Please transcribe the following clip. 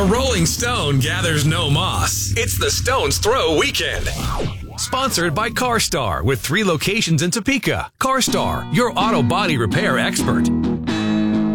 Rolling Stone gathers no moss. It's the Stone's Throw Weekend. Sponsored by CarStar with 3 locations in Topeka. CarStar, your auto body repair expert.